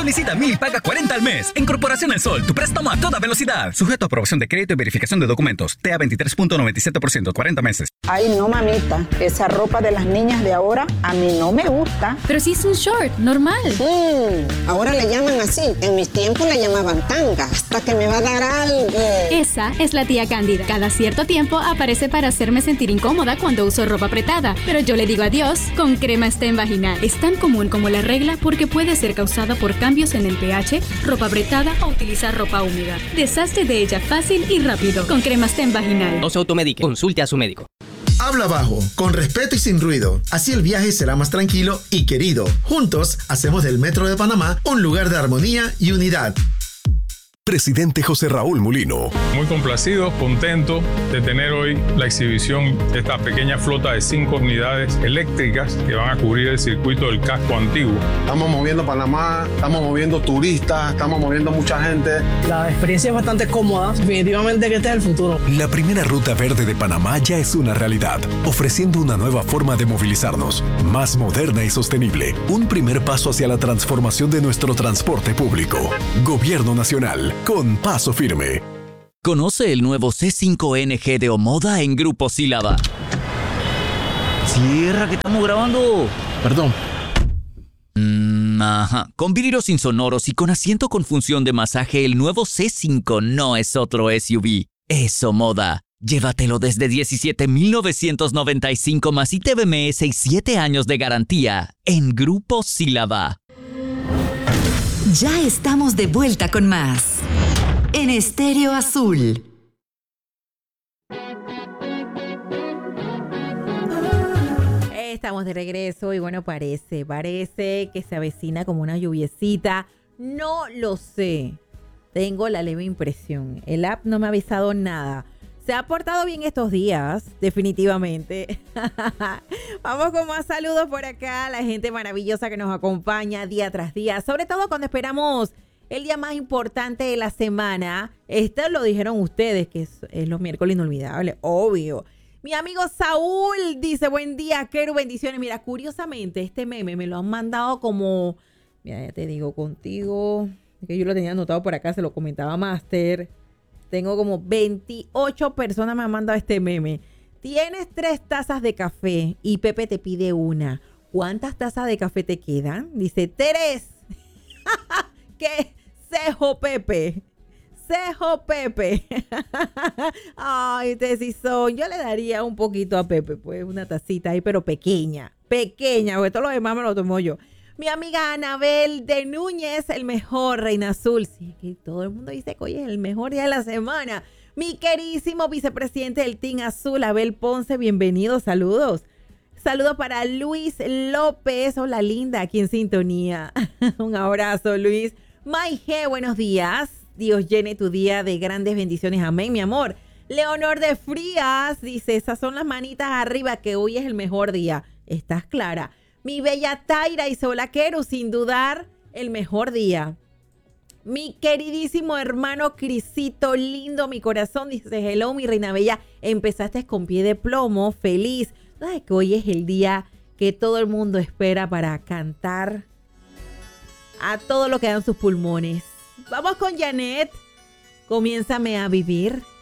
Solicita 1000 y paga 40 al mes. En Corporación El Sol, tu préstamo a toda velocidad. Sujeto a aprobación de crédito y verificación de documentos. TEA 23.97%, 40 meses. Ay, no, mamita. Esa ropa de las niñas de ahora a mí no me gusta. Pero si es un short, normal. Ahora le llaman así. En mis tiempos le llamaban tanga. Hasta que me va a dar algo. Esa es la tía Cándida. Cada cierto tiempo aparece para hacerme sentir incómoda cuando uso ropa apretada. Pero yo le digo adiós con Crema Stem Vaginal. Es tan común como la regla porque puede ser causada por cambios en el pH, ropa apretada o utilizar ropa húmeda. Deshazte de ella fácil y rápido con Crema Stem Vaginal. No se automedique. Consulte a su médico. Habla bajo, con respeto y sin ruido. Así el viaje será más tranquilo y querido. Juntos hacemos del Metro de Panamá un lugar de armonía y unidad. Presidente José Raúl Mulino. Muy complacido, contento de tener hoy la exhibición de esta pequeña flota de 5 unidades eléctricas que van a cubrir el circuito del casco antiguo. Estamos moviendo Panamá, estamos moviendo turistas, estamos moviendo mucha gente. La experiencia es bastante cómoda, definitivamente que este es el futuro. La primera ruta verde de Panamá ya es una realidad, ofreciendo una nueva forma de movilizarnos, más moderna y sostenible. Un primer paso hacia la transformación de nuestro transporte público. Gobierno Nacional. Con paso firme. Conoce el nuevo C5NG de Omoda en Grupo Sílaba. Cierra, que estamos grabando. Perdón. Ajá. Con vidrios insonoros y con asiento con función de masaje, el nuevo C5 no es otro SUV. Es Omoda. Llévatelo desde $17,995 más ITBMS y 7 años de garantía en Grupo Sílaba. Ya estamos de vuelta con más en Estéreo Azul. Estamos de regreso y bueno, parece que se avecina como una lluviecita. No lo sé. Tengo la leve impresión. El app no me ha avisado nada. Se ha portado bien estos días, definitivamente. Vamos con más saludos por acá. La gente maravillosa que nos acompaña día tras día. Sobre todo cuando esperamos el día más importante de la semana. Esto lo dijeron ustedes, que es los miércoles inolvidables, obvio. Mi amigo Saúl dice, buen día, Keru, bendiciones. Mira, curiosamente, este meme me lo han mandado como, mira, ya te digo, contigo, que yo lo tenía anotado por acá, se lo comentaba Master. Tengo como 28 personas me han mandado este meme. Tienes 3 tazas de café y Pepe te pide una. ¿Cuántas tazas de café te quedan? Dice, 3. ¿Qué? Cejo Pepe. Cejo Pepe. Ay, ustedes sí son. Yo le daría un poquito a Pepe, pues una tacita ahí, pero pequeña. Pequeña, porque todo lo demás me lo tomo yo. Mi amiga Anabel de Núñez, el mejor, Reina Azul. Sí, que todo el mundo dice que hoy es el mejor día de la semana. Mi queridísimo vicepresidente del Team Azul, Abel Ponce, bienvenido, saludos. Saludos para Luis López, hola linda, aquí en sintonía. Un abrazo, Luis. Maije, buenos días. Dios llene tu día de grandes bendiciones, amén, mi amor. Leonor de Frías dice, esas son las manitas arriba, que hoy es el mejor día. ¿Estás clara? Mi bella Taira dice, hola, Keru, sin dudar, el mejor día. Mi queridísimo hermano Crisito, lindo mi corazón, dice, hello, mi reina bella, empezaste con pie de plomo, feliz. ¿Sabes que hoy es el día que todo el mundo espera para cantar a todo lo que dan sus pulmones? Vamos con Janet, comiénzame a vivir.